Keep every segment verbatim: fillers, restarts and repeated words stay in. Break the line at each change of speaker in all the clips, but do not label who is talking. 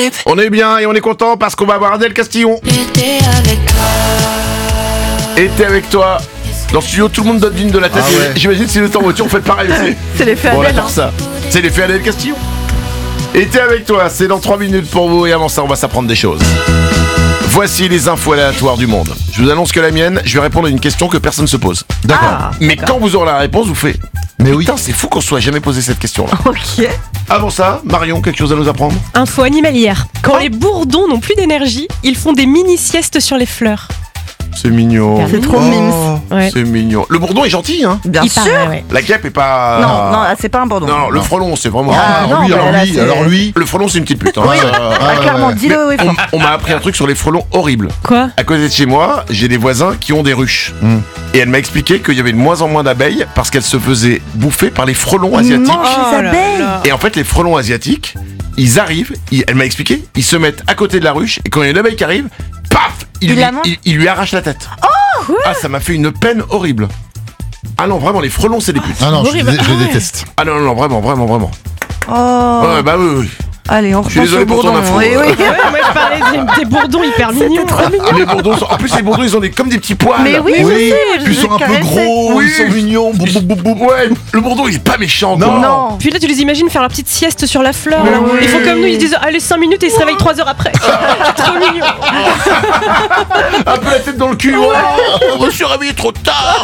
suite.
On est bien et on est content parce qu'on va avoir Adèle Castillon.
J'étais avec toi.
Été avec toi. Dans le studio, tout le monde donne d'une de la tête.
Ah ouais.
J'imagine si vous êtes en voiture, vous faites pareil aussi.
C'est l'effet
Bon, on
Adèle.
adore ça. C'est l'effet Adèle Castillon. Été avec toi, c'est dans trois minutes pour vous et avant ça, on va s'apprendre des choses. Voici les infos aléatoires du monde. Je vous annonce que la mienne, je vais répondre à une question que personne se pose.
D'accord.
Ah,
Mais quand vous aurez la réponse, vous faites.
Mais oui.
Putain, c'est fou qu'on se soit jamais posé cette question-là.
Ok.
Avant ça, Marion, quelque chose à nous apprendre?
Info animalière. Quand les bourdons n'ont plus d'énergie, ils font des mini-siestes sur les fleurs.
C'est mignon.
C'est trop
Oh.
mimes.
Ouais.
C'est mignon. Le bourdon est gentil, hein.
Bien
Il
sûr.
paraît, ouais.
La guêpe est pas.
Non, non, c'est pas un bourdon.
Non, non, le frelon, c'est vraiment.
Ah,
alors
non,
lui,
bah,
alors
là,
lui,
c'est-
alors lui.
Le frelon, c'est une petite pute. Hein.
Oui,
Euh,
ah, clairement,
ouais.
dis-le, oui.
on on m'a appris un truc sur les frelons horrible.
Quoi?
À côté de chez moi, j'ai des voisins qui ont des ruches.
Mm.
Et elle m'a expliqué qu'il y avait de moins en moins d'abeilles parce qu'elles se faisaient bouffer par les frelons asiatiques.
mange les
Oh là
abeilles.
là.
Et en fait, les frelons asiatiques, ils arrivent, ils- elle m'a expliqué, ils se mettent à côté de la ruche et quand il y a une abeille qui arrive, paf, il,
Il
lui,
la mange
il- il lui arrache la tête.
Quoi?
Ah, ça m'a fait une peine horrible. Ah non, vraiment, les frelons, c'est des putes.
Ah non, je,
horrible.
les- je
Ah
les
ouais.
déteste.
Ah non, non, non, vraiment, vraiment, vraiment.
Oh.
Ouais, bah oui, oui.
Allez, on
Je suis
repense
désolé
au
pour ton
bourdon.
info.
Oui, oui.
Ouais, moi je parlais des, des bourdons hyper mignons.
Les bourdons sont... En plus, les bourdons, ils ont des... comme des petits poils.
Mais oui, je
Oui,
sais. je
puis ils
les
sont un peu
caressais.
gros,
Oui.
ils sont mignons. Boum, boum, boum, boum.
Ouais, le bourdon, il est pas méchant, quoi.
Non.
Non.
Puis là, tu les imagines faire leur petite sieste sur la fleur.
Mais
là.
oui.
Ils font comme nous, ils se disent allez cinq minutes et ils se réveillent trois heures après. C'est trop mignon.
Un peu la tête dans le cul. Oh, je me suis réveillé trop tard.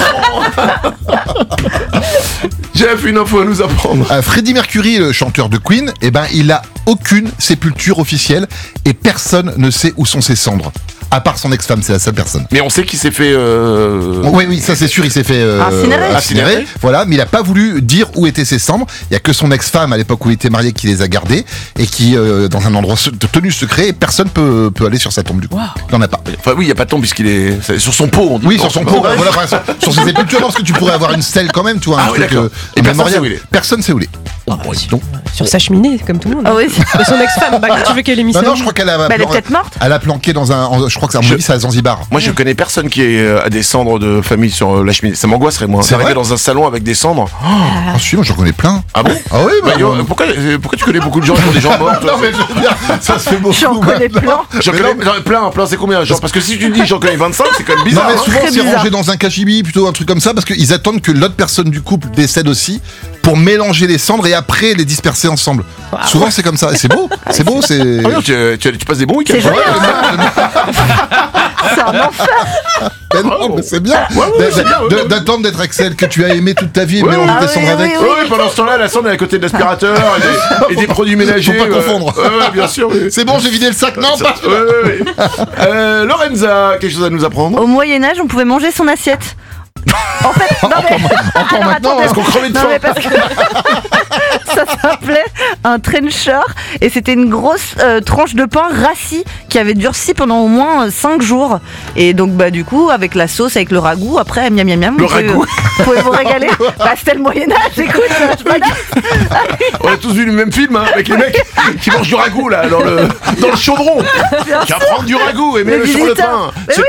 J'ai fait une info à nous apprendre.
Euh, Freddie Mercury, le chanteur de Queen, eh ben, il a aucune sépulture officielle et personne ne sait où sont ses cendres. À part son ex-femme, c'est la seule personne.
Mais on sait qu'il s'est fait... Euh...
Oui, oui, ça c'est sûr, il s'est fait euh,
Incinéré.
Incinéré.
Voilà, mais il a pas voulu dire où étaient ses cendres. Il y a que son ex-femme à l'époque où il était marié qui les a gardées et qui, euh, dans un endroit se- de tenu secret, personne peut peut aller sur sa tombe du coup. Il n'en a pas.
Enfin oui, il n'y a pas de tombe puisqu'il est... c'est sur son pot, on dit.
Oui,
Non,
sur son
c'est
pot.
pas vrai.
Voilà, par exemple, sur ses épultures, non, parce que tu pourrais avoir une stèle quand même, tu vois, un
Ah oui,
truc
d'accord.
euh,
Et
un
personne
mémorial.
sait où il est.
Personne sait où il est.
Oh, bon, dis donc.
Sur sa cheminée, comme tout le monde.
Ah oui.
Et son ex-femme, bah, tu veux qu'elle ait mis
Non,
ça
non,
où?
je crois qu'elle a,
Bah, elle est
plan-
peut-être morte.
elle a planqué dans un, en- je crois que c'est à mon
Je-
avis, c'est à Zanzibar.
Moi, je connais personne qui est, euh, a des cendres de famille sur euh, la cheminée. Ça m'angoisserait, moi.
C'est
D'arriver
vrai
dans un salon avec des cendres. Oh,
Ah, si, moi j'en connais plein.
ah bon?
Ah oui, bah,
Bah, yo,
euh,
pourquoi, euh, pourquoi tu connais beaucoup de gens qui ont des gens morts, toi?
non, mais je veux dire, ça se fait beaucoup.
J'en connais plein.
J'en
Mais
connais
non.
j'en ai plein, plein, c'est combien? Genre, parce que si tu dis j'en connais vingt-cinq, c'est quand même
Non,
bizarre.
mais
hein.
souvent
Très
c'est
bizarre.
rangé dans un cagibi, plutôt un truc comme ça, parce qu'ils attendent que l'autre personne du couple décède aussi pour mélanger les cendres et après les disperser ensemble. Souvent c'est comme ça. Et c'est beau, c'est beau, c'est.
Ah non, tu, tu- tu passes des bons week-ends.
C'est joli,
Ouais,
hein. C'est un enfer.
Ben non, mais c'est bien.
Ouais, ouais,
D'a-
c'est bien, ouais,
de-
ouais.
D'attendre d'être avec celle que tu as aimé toute ta vie et
Ouais,
mélanger
ah
tes
oui,
cendres
oui,
avec.
oui.
Oui, pendant ce temps-là, la sonde est à côté de l'aspirateur et, des- et des produits ménagers.
Faut pas
euh,
confondre.
Ouais, ouais, bien sûr. oui.
C'est bon, j'ai vidé le sac. Non,
Ça-
pas.
ouais, ouais, ouais. Euh, Lorenza, quelque chose à nous apprendre?
Au Moyen-Âge, on pouvait manger son assiette. En fait, non mais.
Encore
Alors,
maintenant,
attendez.
Parce qu'on crevait de
Non
faim.
mais parce que ça s'appelait un trencher et c'était une grosse euh, tranche de pain rassis qui avait durci pendant au moins cinq jours et donc bah du coup avec la sauce avec le ragoût après miam miam miam
Le
vous pouvez-
ragoût.
vous pouvez vous régaler. Bah c'était le Moyen-Âge, écoute, je m'adapte.
On a tous vu le même film hein, avec les mecs qui mangent du ragoût là dans le, dans le chaudron.
Bien
Qui va
sûr.
prendre du ragoût et met
Le
le sur le
visiteur.
pain.
Mais
C'est